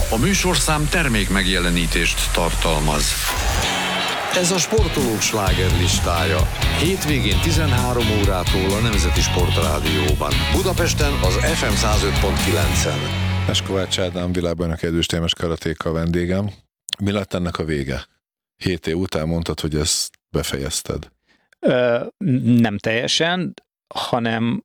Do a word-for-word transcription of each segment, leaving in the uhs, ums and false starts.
A műsorszám termék megjelenítést tartalmaz. Ez a sportolók slágerlistája. Hétvégén tizenhárom órától a Nemzeti Sportrádióban. Budapesten az ef em száz öt pont kilencen. Kovács Ádám, világbajnok Erdős Témes karatéka a vendégem. Mi lett ennek a vége? Hét év után mondtad, hogy ezt befejezted. Ö, nem teljesen, hanem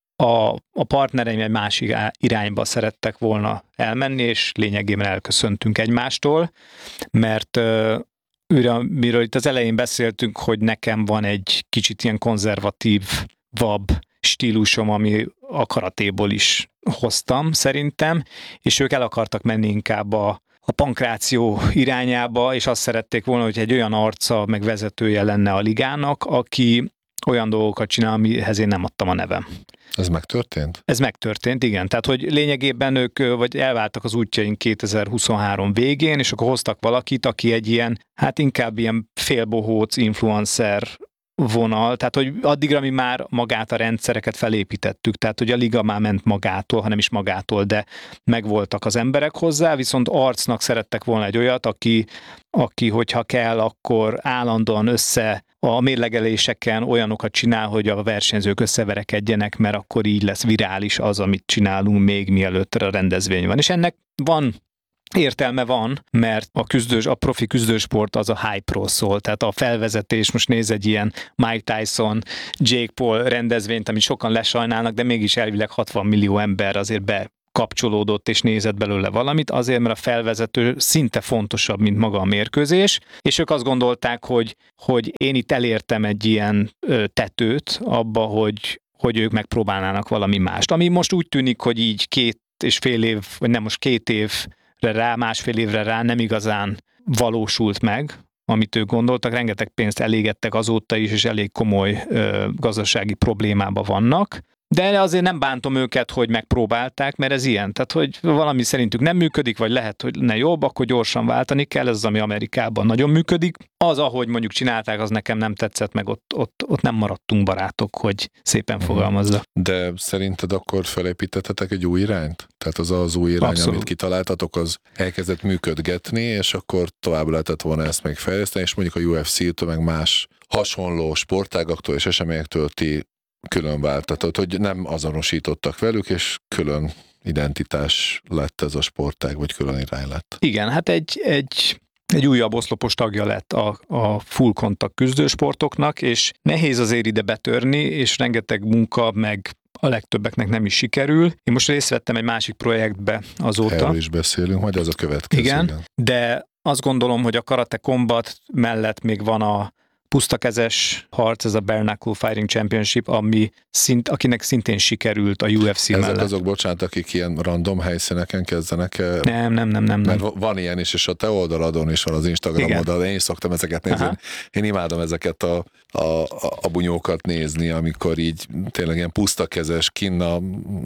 a, a partnereim egy másik irányba szerettek volna elmenni, és lényegében elköszöntünk egymástól, mert ö, őre, miről itt az elején beszéltünk, hogy nekem van egy kicsit ilyen konzervatív vab stílusom, ami a karatéból is hoztam szerintem, és ők el akartak menni inkább a, a pankráció irányába, és azt szerették volna, hogy egy olyan arca, meg vezetője lenne a ligának, aki olyan dolgokat csinál, amihez én nem adtam a nevem. Ez megtörtént? Ez megtörtént, igen. Tehát, hogy lényegében ők vagy elváltak az útjaink kétezer-huszonhárom végén, és akkor hoztak valakit, aki egy ilyen, hát inkább ilyen félbohóc influencer vonal, tehát hogy addigra mi már magát a rendszereket felépítettük, tehát hogy a liga már ment magától, hanem is magától, de megvoltak az emberek hozzá, viszont arcnak szerettek volna egy olyat, aki, aki hogyha kell, akkor állandóan össze a mérlegeléseken olyanokat csinál, hogy a versenyzők összeverekedjenek, mert akkor így lesz virális az, amit csinálunk még mielőtt a rendezvény van. És ennek van értelme van, mert a, küzdős, a profi küzdősport az a hype-ról szól, tehát a felvezetés, most néz egy ilyen Mike Tyson, Jake Paul rendezvényt, amit sokan lesajnálnak, de mégis elvileg hatvan millió ember azért be kapcsolódott és nézett belőle valamit, azért, mert a felvezető szinte fontosabb, mint maga a mérkőzés, és ők azt gondolták, hogy, hogy én itt elértem egy ilyen tetőt abba, hogy, hogy ők megpróbálnának valami mást. Ami most úgy tűnik, hogy így két és fél év, vagy nem most két év rá, másfél évre rá nem igazán valósult meg, amit ők gondoltak, rengeteg pénzt elégettek azóta is, és elég komoly ö, gazdasági problémában vannak. De azért nem bántom őket, hogy megpróbálták, mert ez ilyen. Tehát, hogy valami szerintük nem működik, vagy lehet, hogy ne jobb, akkor gyorsan váltani kell, ez az, ami Amerikában nagyon működik. Az, ahogy mondjuk csinálták, az nekem nem tetszett, meg ott, ott, ott nem maradtunk barátok, hogy szépen fogalmazza. De szerinted akkor felépítettetek egy új irányt? Tehát az az új irány, Abszolút. Amit kitaláltatok, az elkezdett működgetni, és akkor tovább lehetett volna ezt még fejleszteni, és mondjuk a u ef cé-től, meg más hasonló sportágaktól és eseményektől ti külön váltatott, hogy nem azonosítottak velük, és külön identitás lett ez a sportág, vagy külön irány lett. Igen, hát egy, egy, egy újabb oszlopos tagja lett a, a full contact küzdősportoknak, és nehéz azért ide betörni, és rengeteg munka, meg a legtöbbeknek nem is sikerül. Én most részt vettem egy másik projektbe azóta. Erről is beszélünk, majd az a következő. Igen, igen, de azt gondolom, hogy a Karate Combat mellett még van a pusztakezes harc, ez a Bare Knuckle Fighting Championship, ami szint, akinek szintén sikerült a u ef cé Ezek mellett. azok, bocsánat, akik ilyen random helyszíneken kezdenek el? Nem, nem, nem, nem. Mert nem. van ilyen is, és a te oldaladon is van, az Instagram Igen. oldalon, én is szoktam ezeket nézni. Aha. Én imádom ezeket a, a, a bunyókat nézni, amikor így tényleg ilyen pusztakezes, kinn a,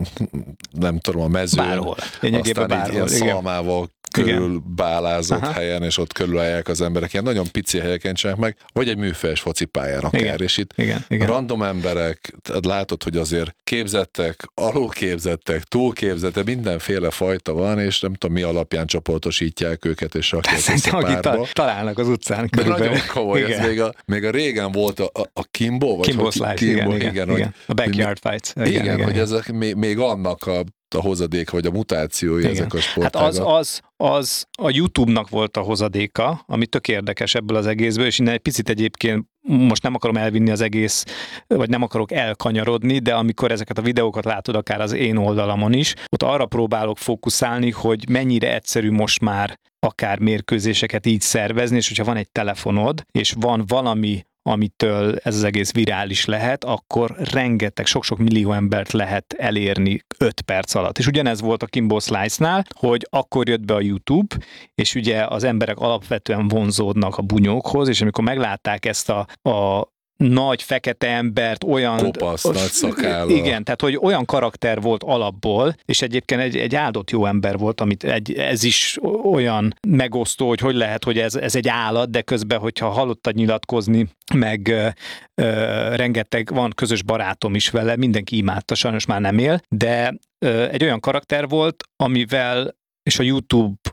nem tudom, a mezőn. Bárhol. Lényegében aztán bárhol. Így ilyen szalmával körül bálázott Aha. helyen, és ott körülállják az emberek. Ilyen nagyon pici helyeken csinálják meg, vagy egy műfős focipályán akár. Igen. És itt Igen. Igen. random emberek, látod, hogy azért képzettek, alulképzettek, túlképzettek, mindenféle fajta van, és nem tudom mi alapján csoportosítják őket, és rakják össze párba. Találnak az utcán. De nagyon komoly, ez még a, még a régen volt a, a, a Kimbo, vagy Kimbo hogy Slice, Kimbo, igen, igen, igen, hogy, igen. A backyard fights. Igen, igen, igen, hogy ezek még, még annak a a hozadék, vagy a mutációja ezek a sportágak. Hát az, az, az a YouTube-nak volt a hozadéka, ami tök érdekes ebből az egészből, és innen egy picit egyébként most nem akarom elvinni az egész, vagy nem akarok elkanyarodni, de amikor ezeket a videókat látod akár az én oldalamon is, ott arra próbálok fókuszálni, hogy mennyire egyszerű most már akár mérkőzéseket így szervezni, és hogyha van egy telefonod, és van valami, amitől ez az egész virális lehet, akkor rengeteg, sok-sok millió embert lehet elérni öt perc alatt. És ugyanez volt a Kimbo Slice-nál, hogy akkor jött be a YouTube, és ugye az emberek alapvetően vonzódnak a bunyókhoz, és amikor meglátták ezt a, a nagy fekete embert, olyan... Kopasz, nagy szakállal. Igen, tehát hogy olyan karakter volt alapból, és egyébként egy, egy áldott jó ember volt, amit egy, ez is olyan megosztó, hogy hogy lehet, hogy ez, ez egy állat, de közben, hogyha hallottad nyilatkozni, meg ö, ö, rengeteg, van közös barátom is vele, mindenki imádta, sajnos már nem él, de ö, egy olyan karakter volt, amivel, és a YouTube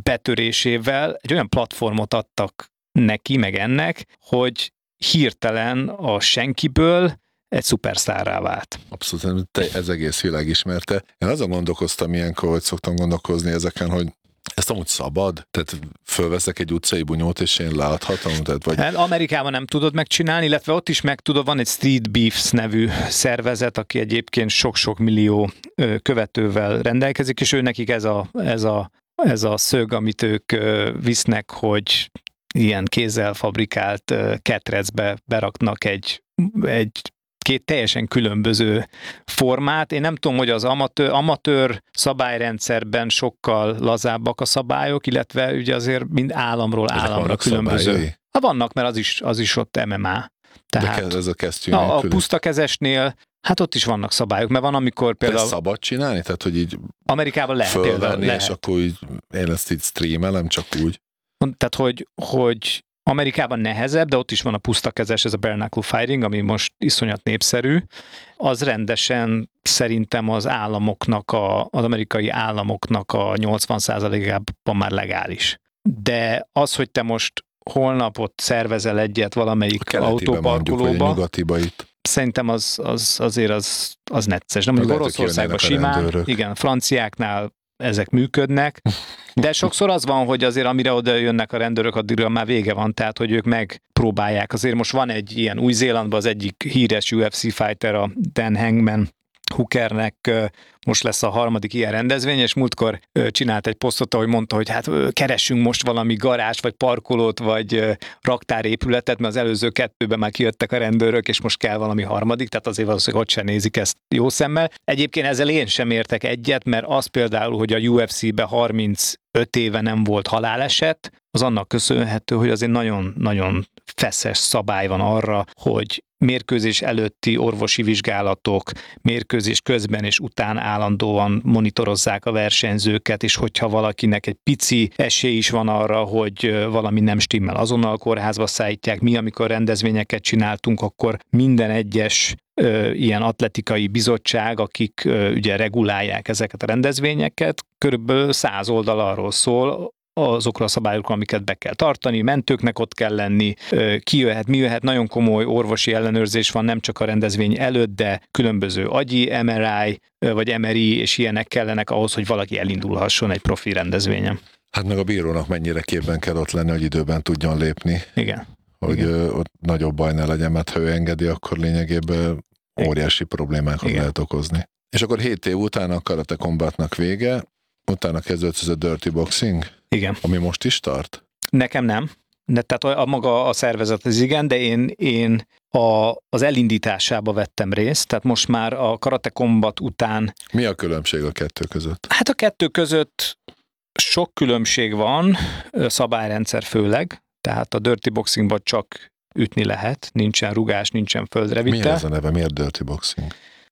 betörésével egy olyan platformot adtak neki, meg ennek, hogy hirtelen a senkiből egy szupersztárrá vált. Abszolút, te, ez egész világ ismerte. Én azon gondolkoztam ilyenkor, hogy szoktam gondolkozni ezeken, hogy ezt amúgy szabad? Tehát fölveszek egy utcai bunyót, és én láthatom? Tehát vagy... Hát Amerikában nem tudod megcsinálni, illetve ott is meg tudod, van egy Street Beefs nevű szervezet, aki egyébként sok-sok millió követővel rendelkezik, és ő nekik ez a, ez a, ez a szög, amit ők visznek, hogy ilyen kézzel fabrikált ketrecbe beraknak egy, egy két teljesen különböző formát. Én nem tudom, hogy az amatőr, amatőr szabályrendszerben sokkal lazábbak a szabályok, illetve ugye azért mind államról ezek államra különböző. Ha vannak, mert az is, az is ott em em á. Tehát de ez a kesztyű a, a pusztakezesnél, hát ott is vannak szabályok, mert van, amikor például... Ez szabad csinálni? Tehát, hogy így Amerikában lehet például. Lehet. És akkor így, én ezt így streamelem, csak úgy. Tehát, hogy, hogy Amerikában nehezebb, de ott is van a pusztakezes, ez a bare knuckle fighting, ami most iszonyat népszerű. Az rendesen szerintem az államoknak, a, az amerikai államoknak a nyolcvan százalékában már legális. De az, hogy te most holnap ott szervezel egyet valamelyik autóparkolóba, nyugatiba itt. Szerintem az, az azért az, az necces. De mondjuk Oroszországban simán, igen, franciáknál ezek működnek, de sokszor az van, hogy azért amire oda jönnek a rendőrök, addigra már vége van, tehát hogy ők megpróbálják. Azért most van egy ilyen Új-Zélandban az egyik híres u ef cé fighter, a Dan Hangman Hookernek most lesz a harmadik ilyen rendezvény, és múltkor csinált egy posztot, ahogy mondta, hogy hát keressünk most valami garázs, vagy parkolót, vagy raktárépületet, mert az előző kettőben már kijöttek a rendőrök, és most kell valami harmadik, tehát azért valószínűleg ott sem nézik ezt jó szemmel. Egyébként ezzel én sem értek egyet, mert az például, hogy a u ef cé-ben harmincöt éve nem volt haláleset, az annak köszönhető, hogy azért nagyon-nagyon feszes szabály van arra, hogy mérkőzés előtti orvosi vizsgálatok, mérkőzés közben és után állandóan monitorozzák a versenyzőket, és hogyha valakinek egy pici esély is van arra, hogy valami nem stimmel, azonnal kórházba szállítják. Mi, amikor rendezvényeket csináltunk, akkor minden egyes ö, ilyen atletikai bizottság, akik ö, ugye regulálják ezeket a rendezvényeket, körülbelül száz oldal arról szól, azokra a szabályokra, amiket be kell tartani, mentőknek ott kell lenni, ki jöhet, mi jöhet, nagyon komoly orvosi ellenőrzés van, nem csak a rendezvény előtt, de különböző agyi, em er i, vagy em er i, és ilyenek kellenek ahhoz, hogy valaki elindulhasson egy profi rendezvényen. Hát meg a bírónak mennyire képben kell ott lenni, hogy időben tudjon lépni. Igen. Hogy Igen. ott nagyobb baj ne legyen, mert ha ő engedi, akkor lényegében óriási problémákat Igen. lehet okozni. És akkor hét év után a Karate Combatnak vége, utána kezdődött ez a Dirty Boxing, Igen. ami most is tart? Nekem nem. De, tehát a, a maga a szervezet az igen, de én, én a, az elindításába vettem részt, tehát most már a Karate Combat után... Mi a különbség a kettő között? Hát a kettő között sok különbség van, szabályrendszer főleg, tehát a Dirty Boxingban csak ütni lehet, nincsen rugás, nincsen földre vitel. Mi ez a neve? Miért Dirty Boxing?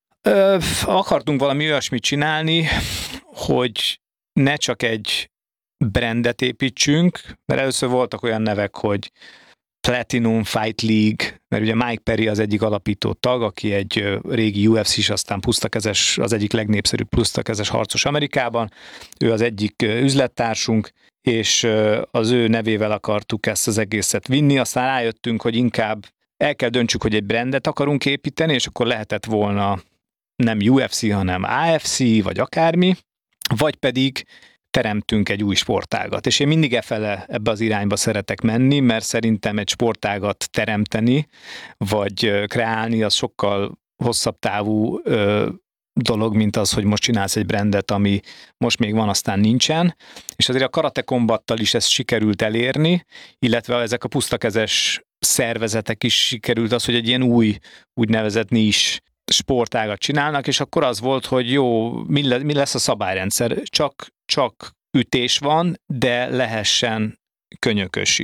Ö, akartunk valami olyasmit csinálni, hogy ne csak egy brandet építsünk, mert először voltak olyan nevek, hogy Platinum Fight League, mert ugye Mike Perry az egyik alapító tag, aki egy régi u ef cé-s, aztán pusztakezes, az egyik legnépszerűbb pusztakezes harcos Amerikában. Ő az egyik üzlettársunk, és az ő nevével akartuk ezt az egészet vinni, aztán rájöttünk, hogy inkább el kell döntsük, hogy egy brandet akarunk építeni, és akkor lehetett volna nem u ef cé, hanem á ef cé, vagy akármi, vagy pedig teremtünk egy új sportágat. És én mindig efele ebbe az irányba szeretek menni, mert szerintem egy sportágat teremteni, vagy kreálni, az sokkal hosszabb távú ö, dolog, mint az, hogy most csinálsz egy brandet, ami most még van, aztán nincsen. És azért a Karate Combattal is ezt sikerült elérni, illetve ezek a pusztakezes szervezetek is sikerült az, hogy egy ilyen új, úgynevezett nis sportágat csinálnak, és akkor az volt, hogy jó, mi, le, mi lesz a szabályrendszer? Csak, csak ütés van, de lehessen könyökös is.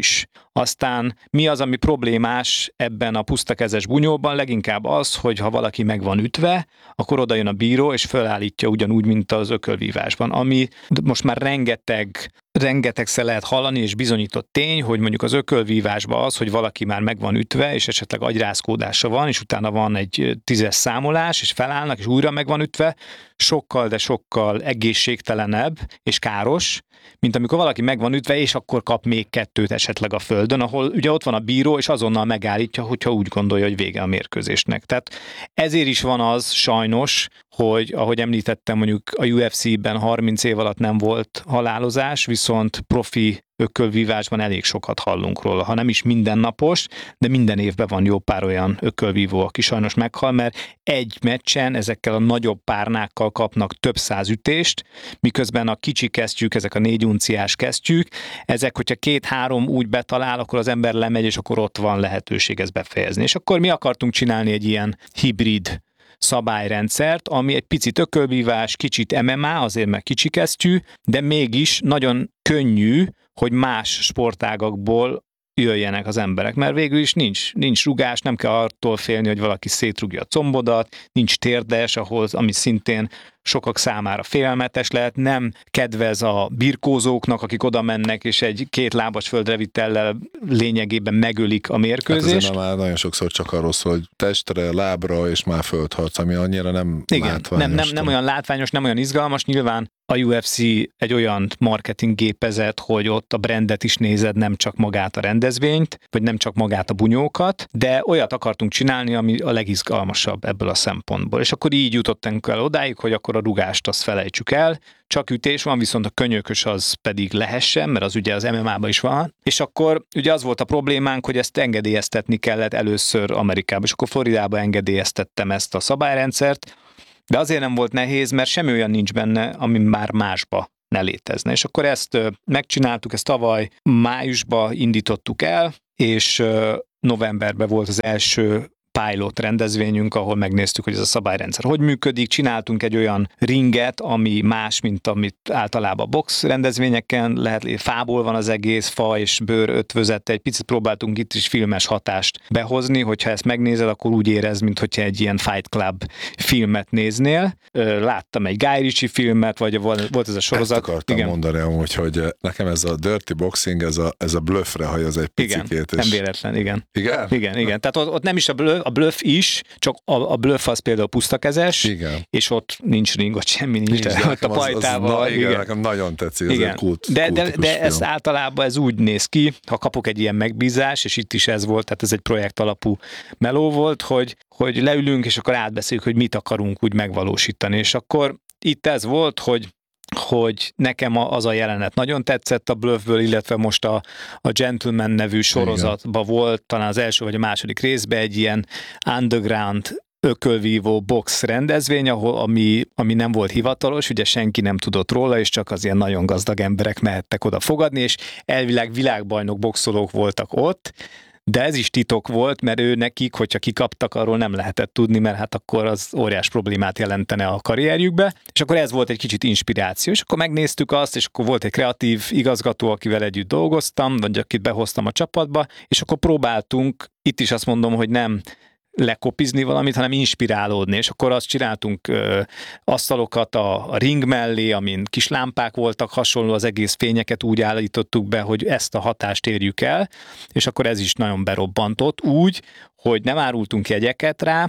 Aztán mi az, ami problémás ebben a pusztakezes bunyóban? Leginkább az, hogy ha valaki meg van ütve, akkor oda jön a bíró, és felállítja ugyanúgy, mint az ökölvívásban, ami most már rengeteg rengetegszer lehet hallani, és bizonyított tény, hogy mondjuk az ökölvívásban az, hogy valaki már meg van ütve, és esetleg agyrázkódása van, és utána van egy tízes számolás, és felállnak, és újra meg van ütve, sokkal, de sokkal egészségtelenebb és káros, mint amikor valaki meg van ütve, és akkor kap még kettőt esetleg a földön, ahol ugye ott van a bíró, és azonnal megállítja, hogyha úgy gondolja, hogy vége a mérkőzésnek. Tehát ezért is van az sajnos, hogy ahogy említettem, mondjuk a U F C-ben harminc év alatt nem volt halálozás, viszont profi ökölvívásban elég sokat hallunk róla. Ha nem is mindennapos, de minden évben van jó pár olyan ökölvívó, aki sajnos meghal, mert egy meccsen ezekkel a nagyobb párnákkal kapnak több száz ütést, miközben a kicsi kesztyűk, ezek a négy unciás kesztyűk, ezek, hogyha két-három úgy betalál, akkor az ember lemegy, és akkor ott van lehetőség ezt befejezni. És akkor mi akartunk csinálni egy ilyen hibrid szabályrendszert, ami egy picit ökölvívás, kicsit em em á, azért meg kicsi kesztyű, de mégis nagyon könnyű, hogy más sportágakból jöjjenek az emberek, mert végül is nincs, nincs rugás, nem kell attól félni, hogy valaki szétrugja a combodat, nincs térdes, ahhoz, ami szintén sokak számára félelmetes lehet, nem kedvez a birkózóknak, akik oda mennek, és egy két lábas földrevitellel lényegében megölik a mérkőzést. Hát már nagyon sokszor csak arról szól, hogy testre, lábra, és már földharc, ami annyira nem Igen, látványos. Nem, nem, nem olyan látványos, nem olyan izgalmas, nyilván a U F C egy olyan marketing gépezet, hogy ott a brandet is nézed, nem csak magát a rendezvényt, vagy nem csak magát a bunyókat, de olyat akartunk csinálni, ami a legizgalmasabb ebből a szempontból. És akkor így jutottunk el odáig, hogy akkor a rugást azt felejtsük el, csak ütés van, viszont a könyökös az pedig lehessen, mert az ugye az em em á-ban is van. És akkor ugye az volt a problémánk, hogy ezt engedélyeztetni kellett először Amerikában, és akkor Floridában engedélyeztettem ezt a szabályrendszert, de azért nem volt nehéz, mert semmi olyan nincs benne, ami már másba ne létezne. És akkor ezt megcsináltuk, ezt tavaly májusban indítottuk el, és novemberben volt az első pilot rendezvényünk, ahol megnéztük, hogy ez a szabályrendszer hogy működik. Csináltunk egy olyan ringet, ami más, mint amit általában box rendezvényeken lehet, fából van az egész, fa és bőr ötvözete, egy picit próbáltunk itt is filmes hatást behozni, hogyha ezt megnézed, akkor úgy érez, mintha egy ilyen Fight Club filmet néznél. Láttam egy Guy Ritchie filmet, vagy volt ez a sorozat. Ezt akartam Igen. mondani amúgy, hogy nekem ez a dirty boxing, ez a, ez a bluffre hajaz egy picikét. Igen, nem véletlen, igen. Igen? Igen, igen. Tehát ott, ott nem is a bluff, a bluff is, csak a, a bluff az például pusztakezes, igen. És ott nincs ring, ott semmi nincs, nincs de ott a pajtával. Az, az, na, igen, igen, nekem nagyon tetszik, ez igen. egy kult, de, de, de film. ez általában ez úgy néz ki, ha kapok egy ilyen megbízás, és itt is ez volt, tehát ez egy projekt alapú meló volt, hogy, hogy leülünk, és akkor átbeszéljük, hogy mit akarunk úgy megvalósítani, és akkor itt ez volt, hogy hogy nekem az a jelenet nagyon tetszett a Bluffből, illetve most a, a Gentleman nevű sorozatban volt, talán az első vagy a második részben egy ilyen underground ökölvívó box rendezvény, ahol, ami, ami nem volt hivatalos, ugye senki nem tudott róla, és csak az ilyen nagyon gazdag emberek mehettek oda fogadni, és elvileg világbajnok boxolók voltak ott, de ez is titok volt, mert ő nekik, hogyha kikaptak, arról nem lehetett tudni, mert hát akkor az óriás problémát jelentene a karrierjükbe, és akkor ez volt egy kicsit inspiráció, és akkor megnéztük azt, és akkor volt egy kreatív igazgató, akivel együtt dolgoztam, vagy akit behoztam a csapatba, és akkor próbáltunk, itt is azt mondom, hogy nem lekopizni valamit, hanem inspirálódni, és akkor azt csináltunk ö, asztalokat a, a ring mellé, amin kis lámpák voltak, hasonló az egész fényeket úgy állítottuk be, hogy ezt a hatást érjük el, és akkor ez is nagyon berobbantott úgy, hogy nem árultunk jegyeket rá,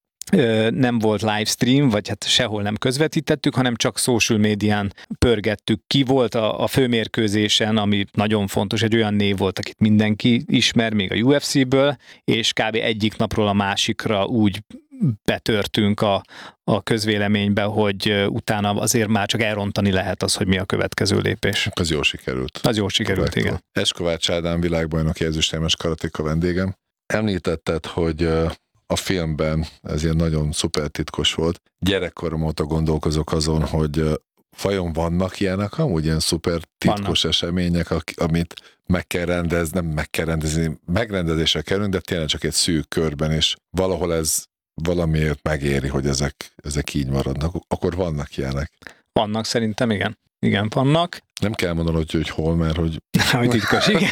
nem volt livestream, vagy hát sehol nem közvetítettük, hanem csak social médián pörgettük ki. Volt a, a főmérkőzésen, ami nagyon fontos, egy olyan név volt, akit mindenki ismer, még a U F C-ből, és kb. Egyik napról a másikra úgy betörtünk a, a közvéleménybe, hogy utána azért már csak elrontani lehet az, hogy mi a következő lépés. Az jól sikerült. Az jól sikerült, Kovács, igen. Eskovács Ádám világbajnoki ezüstérmes karatéka vendégem. Említetted, hogy a filmben ez ilyen nagyon szuper titkos volt. Gyerekkorom óta gondolkozok azon, hogy vajon vannak ilyenek, amúgy ilyen szuper titkos vannak események, amit meg kell rendezni, nem meg kell rendezni, megrendezésre kerülünk, de tényleg csak egy szűk körben, és valahol ez valamiért megéri, hogy ezek, ezek így maradnak. Akkor vannak ilyenek. Vannak, szerintem igen. igen, vannak. Nem kell mondanod, hogy hol, mert hogy... Hogy titkos, igen.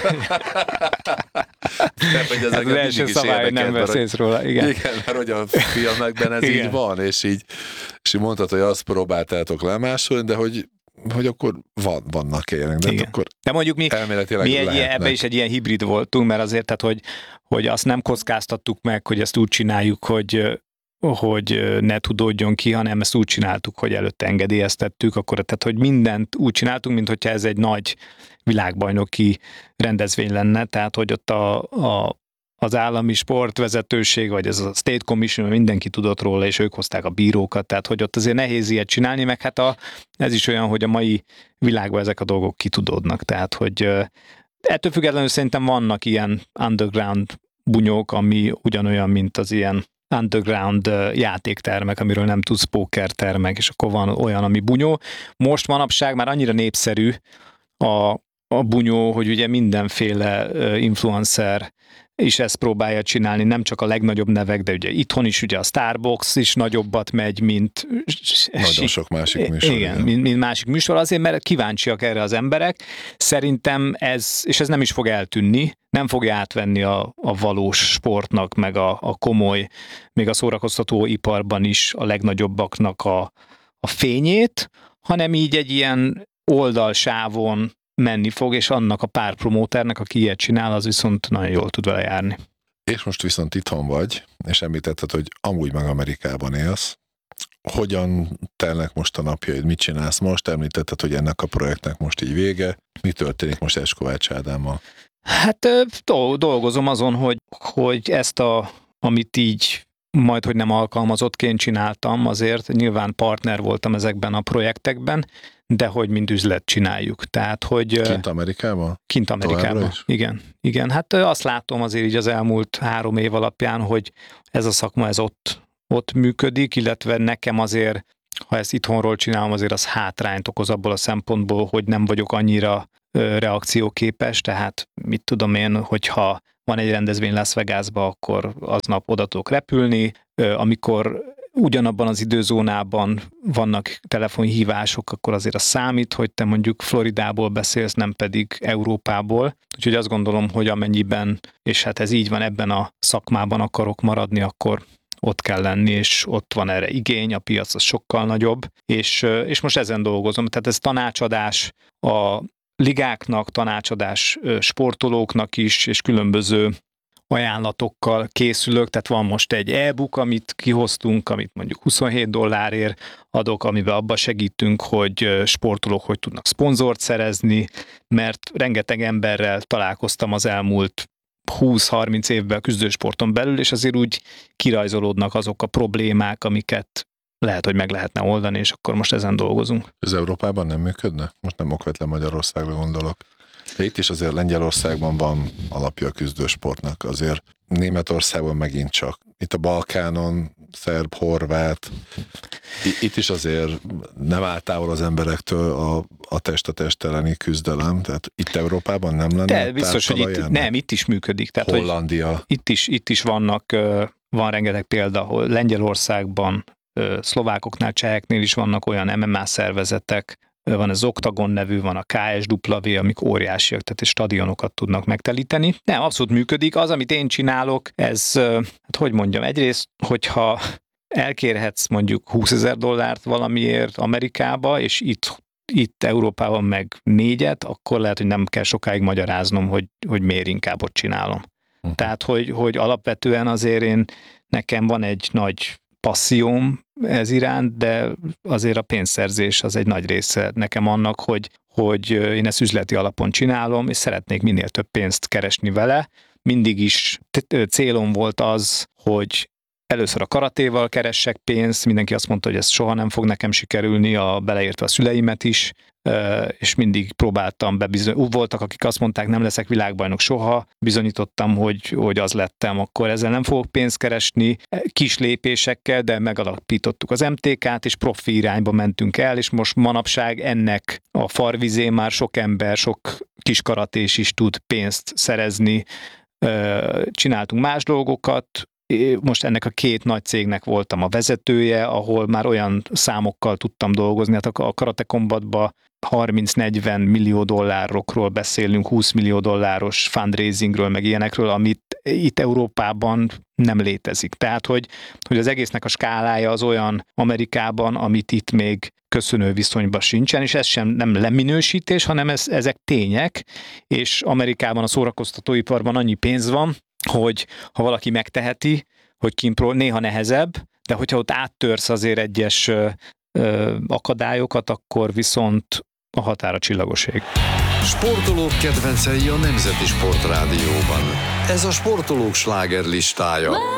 Nem, hogy ez hát az első szabály, hogy nem beszélsz róla, igen. Igen, mert hogy a filmekben ez igen. így van, és így, és így mondtad, hogy azt próbáltátok lemásolni, de hogy, hogy akkor van, vannak ilyenek, de hát akkor de mondjuk mi, mi egy ilyen, ebben is egy ilyen hibrid voltunk, mert azért, tehát, hogy, hogy azt nem kockáztattuk meg, hogy ezt úgy csináljuk, hogy hogy ne tudódjon ki, hanem ezt úgy csináltuk, hogy előtte engedélyeztettük, akkor tehát, hogy mindent úgy csináltunk, mint hogyha ez egy nagy világbajnoki rendezvény lenne, tehát, hogy ott a, a, az állami sportvezetőség, vagy ez a State Commission, mindenki tudott róla, és ők hozták a bírókat, tehát, hogy ott azért nehéz ilyet csinálni, meg hát a, ez is olyan, hogy a mai világban ezek a dolgok kitudódnak, tehát, hogy ettől függetlenül szerintem vannak ilyen underground bunyók, ami ugyanolyan, mint az ilyen underground játéktermek, amiről nem tudsz, pókertermek, és akkor van olyan, ami bunyó. Most manapság már annyira népszerű a, a bunyó, hogy ugye mindenféle influencer is ezt próbálja csinálni, nem csak a legnagyobb nevek, de ugye itthon is ugye a Starbucks is nagyobbat megy, mint... Nagyon sok másik műsor. Igen, igen. Mint, mint másik műsor, azért, mert kíváncsiak erre az emberek. Szerintem ez, és ez nem is fog eltűnni, nem fogja átvenni a, a valós sportnak, meg a, a komoly, még a szórakoztató iparban is a legnagyobbaknak a, a fényét, hanem így egy ilyen oldalsávon menni fog, és annak a pár promóternek, aki ilyet csinál, az viszont nagyon jól tud vele járni. És most viszont itthon vagy, és említetted, hogy amúgy meg Amerikában élsz. Hogyan telnek most a napjaid? Mit csinálsz most? Említetted, hogy ennek a projektnek most így vége. Mi történik most Eskovács Ádámmal? Hát dolgozom azon, hogy, hogy ezt a, amit így majd, hogy nem alkalmazottként csináltam, azért nyilván partner voltam ezekben a projektekben, de hogy mind üzlet csináljuk. Tehát, hogy... Kint Amerikában? Kint Amerikában, igen. Igen, hát azt látom azért így az elmúlt három év alapján, hogy ez a szakma ez ott, ott működik, illetve nekem azért, ha ezt itthonról csinálom, azért az hátrányt okoz abból a szempontból, hogy nem vagyok annyira reakcióképes, tehát mit tudom én, hogyha van egy rendezvény Las Vegasba, akkor aznap oda tudok repülni, amikor ugyanabban az időzónában vannak telefonhívások, akkor azért az számít, hogy te mondjuk Floridából beszélsz, nem pedig Európából. Úgyhogy azt gondolom, hogy amennyiben, és hát ez így van, ebben a szakmában akarok maradni, akkor ott kell lenni, és ott van erre igény, a piac az sokkal nagyobb, és, és most ezen dolgozom. Tehát ez tanácsadás a ligáknak, tanácsadás sportolóknak is, és különböző ajánlatokkal készülök, tehát van most egy e-book, amit kihoztunk, amit mondjuk huszonhét dollárért adok, amiben abba segítünk, hogy sportolók hogy tudnak szponzort szerezni, mert rengeteg emberrel találkoztam az elmúlt húsz-harminc évben a küzdősporton belül, és azért úgy kirajzolódnak azok a problémák, amiket lehet, hogy meg lehetne oldani, és akkor most ezen dolgozunk. Ez Európában nem működne? Most nem okvetlen Magyarországra gondolok. De itt is azért Lengyelországban van alapja a küzdősportnak, azért Németországban megint csak. Itt a Balkánon, szerb, horvát, itt is azért nem áll távol az emberektől a, a test a test elleni küzdelem, tehát itt Európában nem lenne. De biztos, hogy itt, nem, itt is működik. Tehát, Hollandia. Itt is, itt is vannak, van rengeteg példa, ahol Lengyelországban, szlovákoknál, cseheknél is vannak olyan em em á szervezetek, van az Octagon nevű, van a ká es dupla vé, amik óriásiak, tehát stadionokat tudnak megtelíteni. Nem, abszolút működik. Az, amit én csinálok, ez, hát hogy mondjam, egyrészt, hogyha elkérhetsz mondjuk húszezer dollárt valamiért Amerikába, és itt, itt Európában meg négyet, akkor lehet, hogy nem kell sokáig magyaráznom, hogy, hogy miért inkább ott csinálom. Uh-huh. Tehát, hogy, hogy alapvetően azért én, nekem van egy nagy passzióm ez iránt, de azért a pénzszerzés az egy nagy része nekem annak, hogy, hogy én ezt üzleti alapon csinálom, és szeretnék minél több pénzt keresni vele. Mindig is célom volt az, hogy először a karatéval keressek pénzt, mindenki azt mondta, hogy ez soha nem fog nekem sikerülni, a beleértve a szüleimet is, és mindig próbáltam bebizonyítani. Úgy voltak, akik azt mondták, nem leszek világbajnok soha, bizonyítottam, hogy, hogy az lettem, akkor ezzel nem fogok pénzt keresni, kis lépésekkel, de megalapítottuk az em té ká-t, és profi irányba mentünk el, és most manapság ennek a farvizén már sok ember, sok kis karatés is tud pénzt szerezni. Csináltunk más dolgokat, most ennek a két nagy cégnek voltam a vezetője, ahol már olyan számokkal tudtam dolgozni, hát a Karate Combatban harminc-negyven millió dollárokról beszélünk, húsz millió dolláros fundraisingről, meg ilyenekről, amit itt Európában nem létezik. Tehát, hogy, hogy az egésznek a skálája az olyan Amerikában, amit itt még köszönő viszonyban sincsen, és ez sem nem leminősítés, hanem ez, ezek tények, és Amerikában a szórakoztatóiparban annyi pénz van, hogy ha valaki megteheti, hogy kint néha nehezebb, de hogyha ott áttörsz azért egyes ö, ö, akadályokat, akkor viszont a határa csillagos ég. Sportolók kedvencei a Nemzeti Sportrádióban. Ez a sportolók slágerlistája.